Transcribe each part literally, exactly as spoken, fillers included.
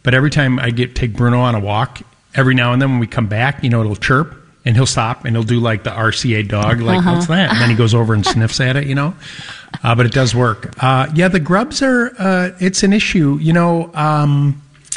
But every time I get take Bruno on a walk, every now and then when we come back, you know, it'll chirp. And he'll stop, and he'll do like the R C A dog, like, uh-huh. What's that? And then he goes over and sniffs at it, you know. Uh, but it does work. Uh, yeah, the grubs are, uh, it's an issue. You know, um,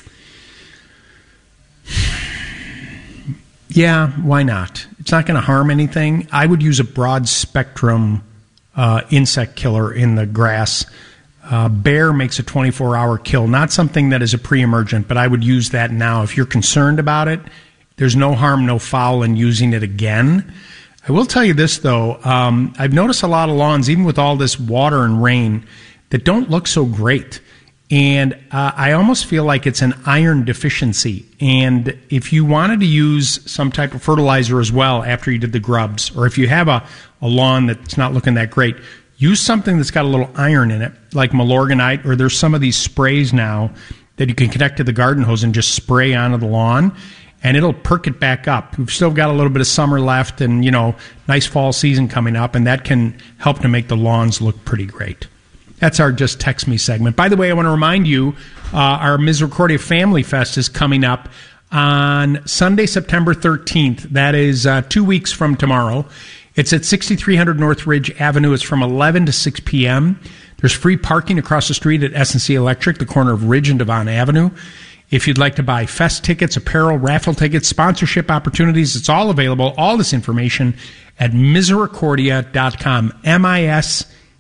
yeah, why not? It's not going to harm anything. I would use a broad spectrum uh, insect killer in the grass. Uh, Bear makes a twenty-four hour kill, not something that is a pre-emergent, but I would use that now. If you're concerned about it, there's no harm, no foul in using it again. I will tell you this, though. Um, I've noticed a lot of lawns, even with all this water and rain, that don't look so great. And uh, I almost feel like it's an iron deficiency. And if you wanted to use some type of fertilizer as well after you did the grubs, or if you have a, a lawn that's not looking that great, use something that's got a little iron in it, like Milorganite, or there's some of these sprays now that you can connect to the garden hose and just spray onto the lawn. And it'll perk it back up. We've still got a little bit of summer left and, you know, nice fall season coming up, and that can help to make the lawns look pretty great. That's our Just Text Me segment. By the way, I want to remind you, uh, our Misericordia Family Fest is coming up on Sunday, September thirteenth. That is uh, two weeks from tomorrow. It's at sixty-three hundred North Ridge Avenue. It's from eleven to six p.m. There's free parking across the street at S and C Electric, the corner of Ridge and Devon Avenue. If you'd like to buy fest tickets, apparel, raffle tickets, sponsorship opportunities, it's all available. All this information at misericordia dot com. M I S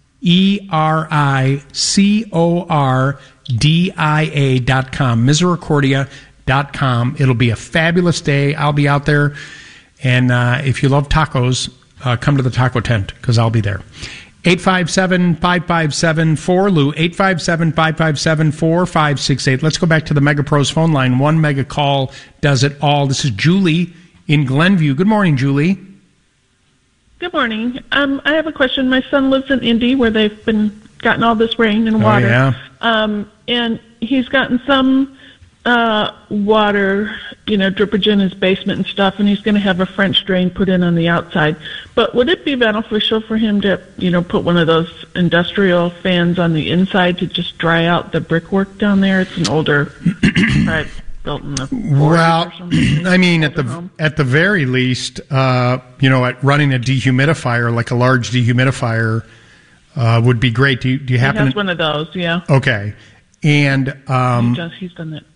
E R I C O R D I A dot com. misericordia dot com. It'll be a fabulous day. I'll be out there. And uh, if you love tacos, uh, come to the taco tent because I'll be there. eight five seven, five five seven, four L U, eight five seven, five five seven, four five six eight. Let's go back to the Mega Pros phone line. One mega call does it all. This is Julie in Glenview. Good morning, Julie. Good morning. Um, I have a question. My son lives in Indy where they've been gotten all this rain and water. Oh, yeah. Um, and he's gotten some uh, water, you know, drippage in his basement and stuff, and he's going to have a French drain put in on the outside. But would it be beneficial for him to, you know, put one of those industrial fans on the inside to just dry out the brickwork down there? It's an older, right, built in the well, or something. I mean, at the home. at the very least, uh, you know, at running a dehumidifier, like a large dehumidifier, uh, would be great. Do you, do you happen? He has to... one of those, yeah. Okay, and um, he does, he's done that.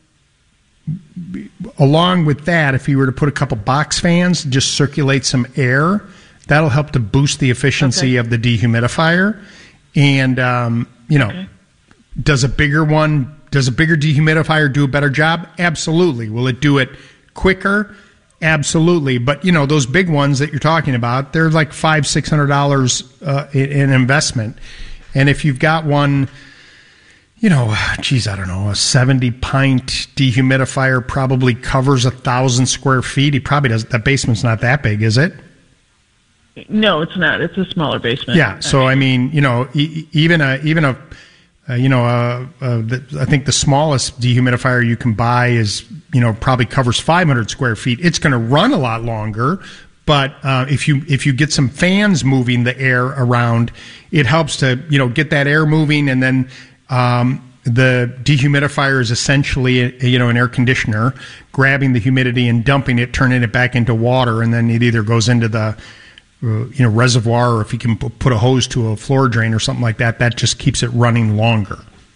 Along with that, if you were to put a couple box fans, just circulate some air, that'll help to boost the efficiency okay. of the dehumidifier. And, um, you know, okay. does a bigger one, does a bigger dehumidifier do a better job? Absolutely. Will it do it quicker? Absolutely. But, you know, those big ones that you're talking about, they're like five, six hundred dollars uh, in investment. And if you've got one, you know, geez, I don't know, a seventy-pint dehumidifier probably covers a thousand square feet. He probably does. That basement's not that big, is it? No, it's not. It's a smaller basement. Yeah. So I mean, you know, e- even a even a, uh, you know, uh, uh, the, I think the smallest dehumidifier you can buy is, you know, probably covers five hundred square feet. It's going to run a lot longer. But uh, if you if you get some fans moving the air around, it helps to, you know, get that air moving, and then. Um, the dehumidifier is essentially, a, you know, an air conditioner, grabbing the humidity and dumping it, turning it back into water, and then it either goes into the, uh, you know, reservoir, or if you can p- put a hose to a floor drain or something like that, that just keeps it running longer.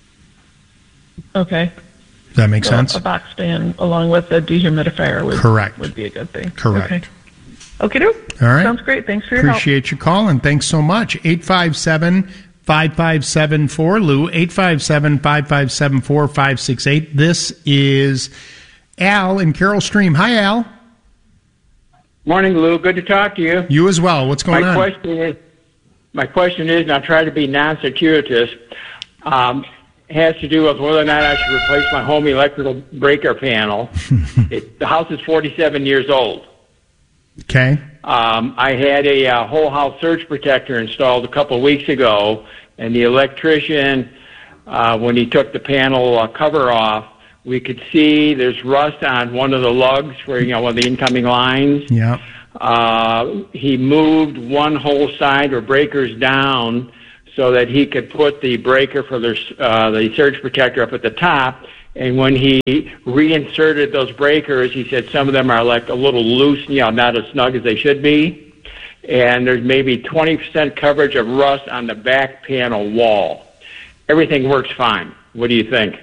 Okay. Does that make so sense? A box fan along with a dehumidifier would, Correct. would be a good thing. Correct. Okay. Okay, doke. All right. Sounds great. Thanks for your Appreciate help. your call, and thanks so much. eight five seven, five five seven, four L U, eight five seven, five five seven, four five six eight. This is Al in Carroll Stream. Hi, Al. Morning, Lou. Good to talk to you. You as well. What's going my on? Question is, my question is, and I'll try to be non-circuitous, um, has to do with whether or not I should replace my home electrical breaker panel. it, the house is forty-seven years old. Okay. Um, I had a uh, whole house surge protector installed a couple of weeks ago, and the electrician, uh, when he took the panel uh, cover off, we could see there's rust on one of the lugs for, you know, one of the incoming lines. Yeah. Uh, he moved one whole side or breakers down so that he could put the breaker for the, uh, the surge protector up at the top, And when he reinserted those breakers, he said some of them are like a little loose, you know, not as snug as they should be. And there's maybe twenty percent coverage of rust on the back panel wall. Everything works fine. What do you think?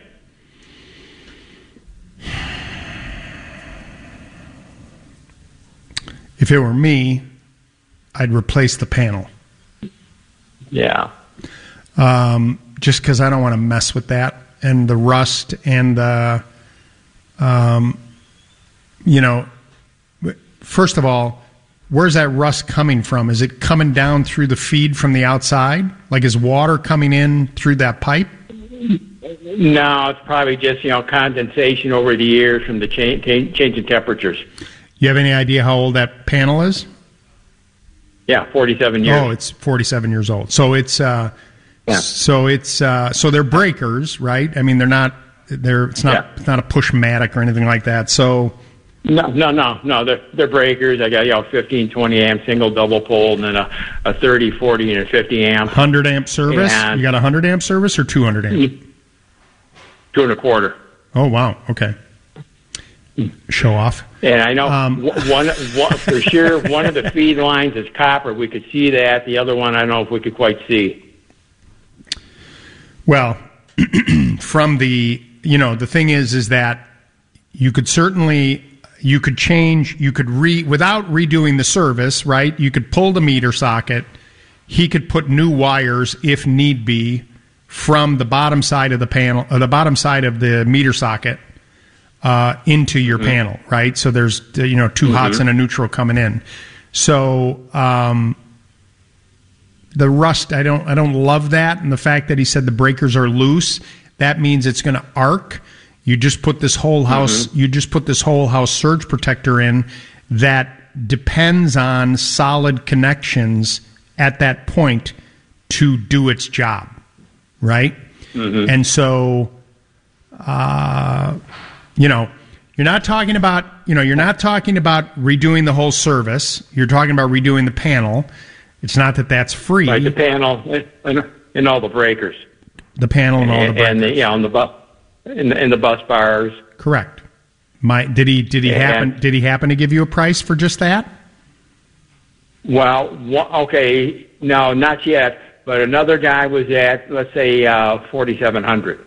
If it were me, I'd replace the panel. Yeah. Um, just because I don't want to mess with that. And the rust and the, um, you know, first of all, where's that rust coming from? Is it coming down through the feed from the outside? Like, is water coming in through that pipe? No, it's probably just, you know, condensation over the years from the change, change in temperatures. You have any idea how old that panel is? Yeah, forty-seven years. Oh, it's forty-seven years old. So it's uh, yeah. so it's uh, so they're breakers, right? I mean, they're not they're it's not yeah. it's not a push-matic or anything like that. So no, no, no, no. They're they're breakers. I got, you know, fifteen, twenty amp single double pole, and then a, a thirty, forty, and a fifty amp. one hundred amp service. And you got a one hundred amp service or two hundred amp? Two and a quarter. Oh wow. Okay. Show off. And I know um, one, one for sure. One of the feed lines is copper. We could see that. The other one, I don't know if we could quite see. Well, from the you know the thing is is that you could certainly you could change you could re without redoing the service, right? You could pull the meter socket. He could put new wires if need be from the bottom side of the panel, or the bottom side of the meter socket. Uh, into your mm-hmm. panel, right? So there's you know two mm-hmm. hots and a neutral coming in. So um, the rust, I don't I don't love that, and the fact that he said the breakers are loose, that means it's going to arc. You just put this whole house, mm-hmm. you just put this whole house surge protector in that depends on solid connections at that point to do its job, right? Mm-hmm. And so. Uh, You know, you're not talking about, you know, you're not talking about redoing the whole service. You're talking about redoing the panel. It's not that that's free. Right, the panel and, and all the breakers. The panel and all the breakers. And the, yeah, on the bus, and the, and the bus bars. Correct. My did he did he and, happen did he happen to give you a price for just that? Well, okay, no, not yet. But another guy was at, let's say, uh, forty-seven hundred.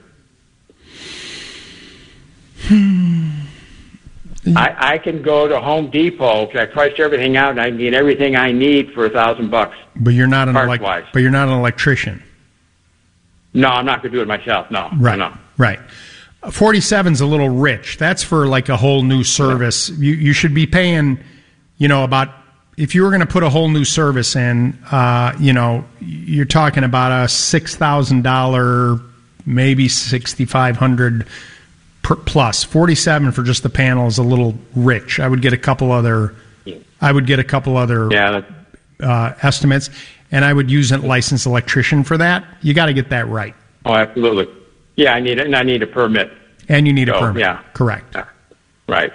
Hmm. I, I can go to Home Depot because I priced everything out and I can get everything I need for a thousand bucks. But you're not an elec- but you're not an electrician. No, I'm not going to do it myself. No, right, no, right. forty-seven's a little rich. That's for like a whole new service. Yeah. You you should be paying, you know, about if you were going to put a whole new service in, uh, you know, you're talking about a six thousand dollar, maybe sixty five hundred. Per plus forty-seven for just the panel is a little rich. I would get a couple other, I would get a couple other yeah, uh, estimates, and I would use a licensed electrician for that. You got to get that right. Oh, absolutely. Yeah, I need and I need a permit. And you need a so, permit. Yeah, correct. Yeah. Right.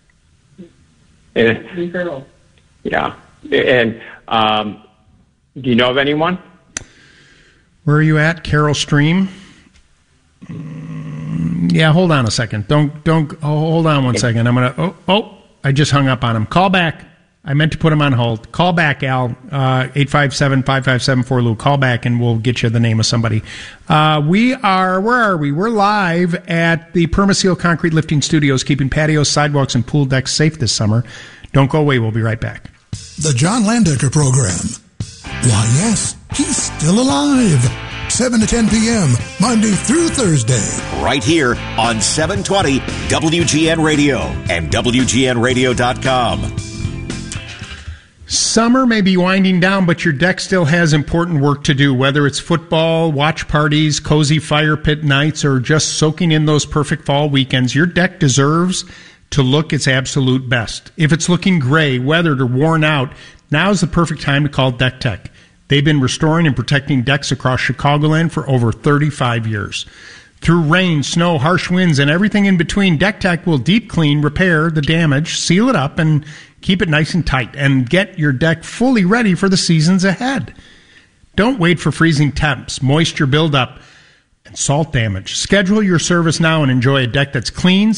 And, yeah, and um, do you know of anyone? Where are you at, Carol Stream? Yeah, hold on a second. Don't don't. Oh, hold on one second. I'm gonna. Oh, oh, I just hung up on him. Call back. I meant to put him on hold. Call back, Al. Uh, eight five seven, five five seven four Lou. Call back, and we'll get you the name of somebody. Uh, we are. Where are we? We're live at the Permaseal Concrete Lifting Studios, keeping patios, sidewalks, and pool decks safe this summer. Don't go away. We'll be right back. The John Landecker Program. Why, yes, he's still alive. seven to ten p.m., Monday through Thursday. Right here on seven twenty W G N Radio and W G N radio dot com. Summer may be winding down, but your deck still has important work to do, whether it's football, watch parties, cozy fire pit nights, or just soaking in those perfect fall weekends. Your deck deserves to look its absolute best. If it's looking gray, weathered, or worn out, now's the perfect time to call Deck Tech. They've been restoring and protecting decks across Chicagoland for over thirty-five years. Through rain, snow, harsh winds, and everything in between, Deck Tech will deep clean, repair the damage, seal it up, and keep it nice and tight, and get your deck fully ready for the seasons ahead. Don't wait for freezing temps, moisture buildup, and salt damage. Schedule your service now and enjoy a deck that's clean,